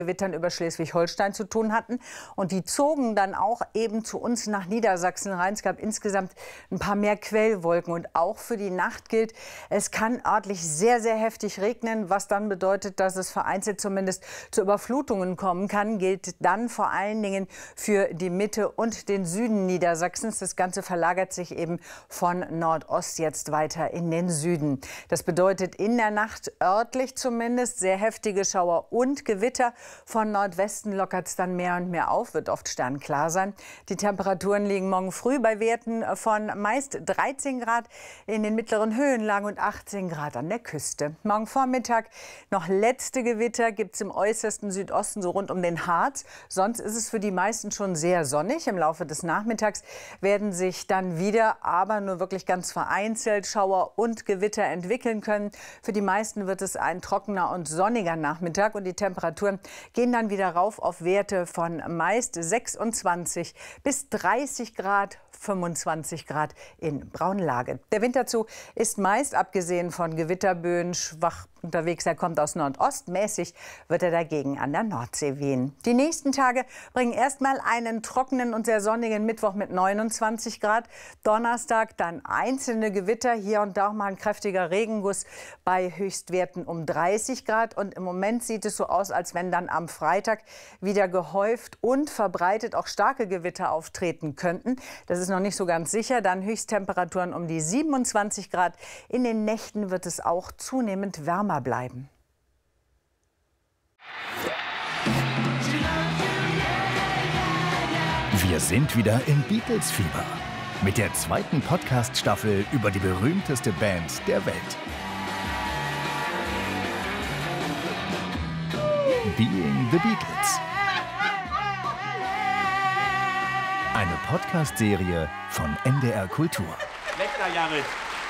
Gewittern über Schleswig-Holstein zu tun hatten. Und die zogen dann auch eben zu uns nach Niedersachsen rein. Es gab insgesamt ein paar mehr Quellwolken. Und auch für die Nacht gilt, es kann örtlich sehr, sehr heftig regnen, was dann bedeutet, dass es vereinzelt zumindest zu Überflutungen kommen kann. Gilt dann vor allen Dingen für die Mitte und den Süden Niedersachsens. Das Ganze verlagert sich eben von Nordost jetzt weiter in den Süden. Das bedeutet in der Nacht örtlich zumindest sehr heftige Schauer und Gewitter. Von Nordwesten lockert es dann mehr und mehr auf, wird oft sternklar sein. Die Temperaturen liegen morgen früh bei Werten von meist 13 Grad in den mittleren Höhenlagen und 18 Grad an der Küste. Morgen Vormittag noch letzte Gewitter gibt es im äußersten Südosten, so rund um den Harz. Sonst ist es für die meisten schon sehr sonnig. Im Laufe des Nachmittags werden sich dann wieder, aber nur wirklich ganz vereinzelt, Schauer und Gewitter entwickeln können. Für die meisten wird es ein trockener und sonniger Nachmittag und die Temperaturen gehen dann wieder rauf auf Werte von meist 26 bis 30 Grad, 25 Grad in Braunlage. Der Winterzug ist meist, abgesehen von Gewitterböen, schwach unterwegs. Er kommt aus Nordost. Mäßig wird er dagegen an der Nordsee wehen. Die nächsten Tage bringen erstmal einen trockenen und sehr sonnigen Mittwoch mit 29 Grad. Donnerstag dann einzelne Gewitter, hier und da auch mal ein kräftiger Regenguss bei Höchstwerten um 30 Grad. Und im Moment sieht es so aus, als wenn dann am Freitag wieder gehäuft und verbreitet auch starke Gewitter auftreten könnten. Das ist noch nicht so ganz sicher. Dann Höchsttemperaturen um die 27 Grad. In den Nächten wird es auch zunehmend wärmer bleiben. Wir sind wieder im Beatles-Fieber mit der zweiten Podcast-Staffel über die berühmteste Band der Welt. Being the Beatles. Eine Podcast-Serie von NDR Kultur. Lecker, Jared.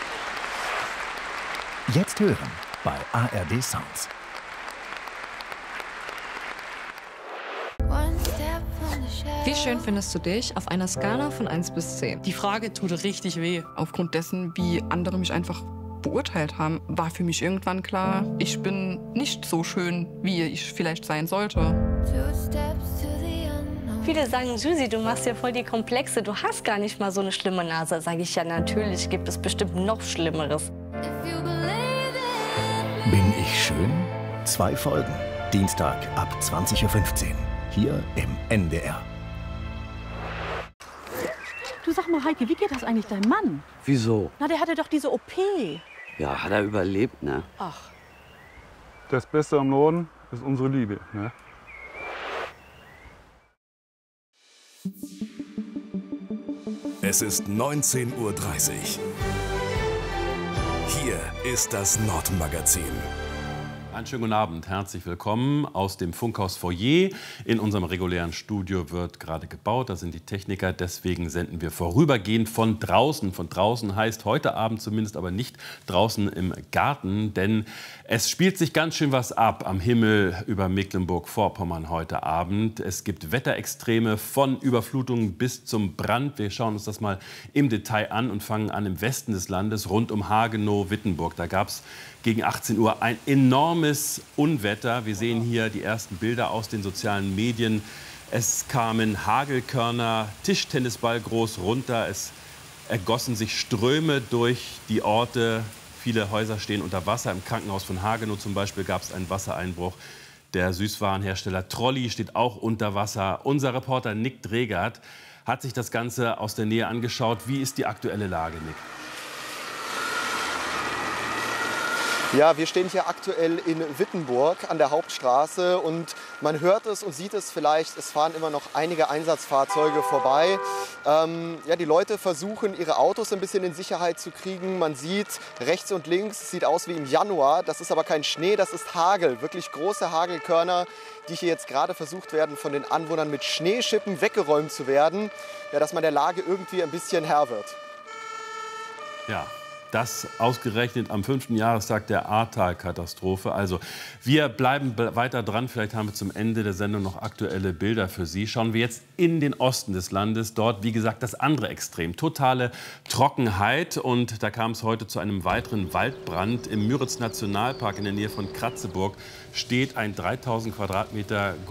Jetzt hören bei ARD Sounds. Wie schön findest du dich auf einer Skala von 1 bis 10? Die Frage tut richtig weh. Aufgrund dessen, wie andere mich einfach beurteilt haben, war für mich irgendwann klar, ich bin nicht so schön, wie ich vielleicht sein sollte. Viele sagen, Susi, du machst ja voll die Komplexe, du hast gar nicht mal so eine schlimme Nase. Sage ich, ja, natürlich gibt es bestimmt noch Schlimmeres. Bin ich schön? 2 Folgen. Dienstag ab 20:15 Uhr. Hier im NDR. Du, sag mal, Heike, wie geht das eigentlich deinem Mann? Wieso? Na, der hatte doch diese OP. Ja, hat er überlebt, ne? Ach. Das Beste am Norden ist unsere Liebe, ne? Es ist 19:30 Uhr. Hier ist das Nordmagazin. Einen schönen guten Abend, herzlich willkommen aus dem Funkhaus Foyer. In unserem regulären Studio wird gerade gebaut, da sind die Techniker, deswegen senden wir vorübergehend von draußen. Von draußen heißt heute Abend zumindest aber nicht draußen im Garten, denn es spielt sich ganz schön was ab am Himmel über Mecklenburg-Vorpommern heute Abend. Es gibt Wetterextreme von Überflutungen bis zum Brand. Wir schauen uns das mal im Detail an und fangen an im Westen des Landes, rund um Hagenow-Wittenburg. Da gab es gegen 18 Uhr ein enormes Unwetter. Wir sehen hier die ersten Bilder aus den sozialen Medien. Es kamen Hagelkörner, Tischtennisball groß runter. Es ergossen sich Ströme durch die Orte. Viele Häuser stehen unter Wasser. Im Krankenhaus von Hagenow zum Beispiel gab es einen Wassereinbruch. Der Süßwarenhersteller Trolli steht auch unter Wasser. Unser Reporter Nick Dregert hat sich das Ganze aus der Nähe angeschaut. Wie ist die aktuelle Lage, Nick? Ja, wir stehen hier aktuell in Wittenburg an der Hauptstraße und man hört es und sieht es vielleicht, es fahren immer noch einige Einsatzfahrzeuge vorbei. Ja, die Leute versuchen, ihre Autos ein bisschen in Sicherheit zu kriegen. Man sieht rechts und links, es sieht aus wie im Januar. Das ist aber kein Schnee, das ist Hagel, wirklich große Hagelkörner, die hier jetzt gerade versucht werden, von den Anwohnern mit Schneeschippen weggeräumt zu werden, ja, dass man der Lage irgendwie ein bisschen Herr wird. Ja. Das ausgerechnet am 5. Jahrestag der Ahrtal-Katastrophe. Also wir bleiben weiter dran. Vielleicht haben wir zum Ende der Sendung noch aktuelle Bilder für Sie. Schauen wir jetzt in den Osten des Landes. Dort, wie gesagt, das andere Extrem. Totale Trockenheit. Und da kam es heute zu einem weiteren Waldbrand. Im Müritz-Nationalpark in der Nähe von Kratzeburg steht ein 3000 Quadratmeter